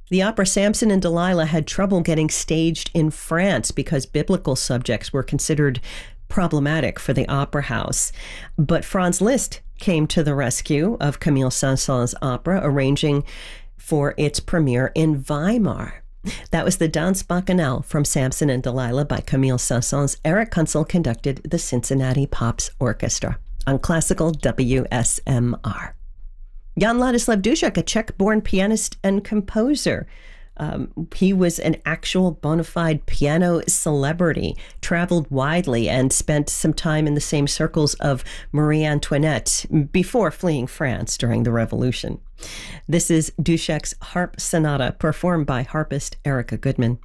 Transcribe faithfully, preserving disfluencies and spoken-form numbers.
The opera Samson and Delilah had trouble getting staged in France because biblical subjects were considered problematic for the opera house. But Franz Liszt came to the rescue of Camille Saint-Saëns' opera, arranging for its premiere in Weimar. That was the Danse Bacchanale from Samson and Delilah by Camille Saint-Saëns. Eric Kunzel conducted the Cincinnati Pops Orchestra on classical W S M R. Jan Ladislav Dušek, a Czech-born pianist and composer. Um, he was an actual bona fide piano celebrity, traveled widely, and spent some time in the same circles of Marie Antoinette before fleeing France during the Revolution. This is Dušek's Harp Sonata, performed by harpist Erica Goodman.